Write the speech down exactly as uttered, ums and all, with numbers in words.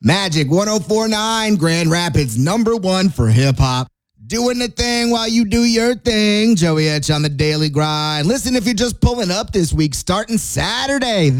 Magic one oh four point nine, Grand Rapids, number one for hip hop. Doing the thing while you do your thing. Joey Etch on the Daily Grind. Listen, if you're just pulling up this week, starting Saturday,